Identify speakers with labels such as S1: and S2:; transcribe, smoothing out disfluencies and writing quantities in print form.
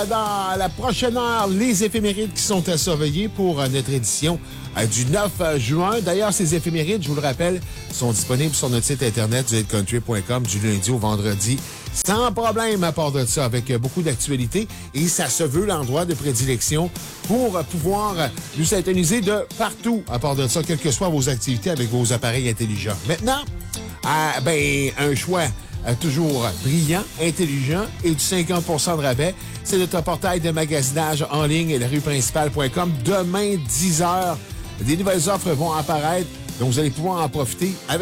S1: Dans la prochaine heure, les éphémérides qui sont à surveiller pour notre édition du 9 juin. D'ailleurs, ces éphémérides, je vous le rappelle, sont disponibles sur notre site internet zcountry.com du lundi au vendredi. Sans problème à part de ça, avec beaucoup d'actualités. Et ça se veut l'endroit de prédilection pour pouvoir nous syntoniser de partout à part de ça, quelles que soient vos activités avec vos appareils intelligents. Maintenant, un choix toujours brillant, intelligent et du 50 de rabais. C'est notre portail de magasinage en ligne, larueprincipale.com. Demain, 10h, des nouvelles offres vont apparaître. Donc, vous allez pouvoir en profiter avec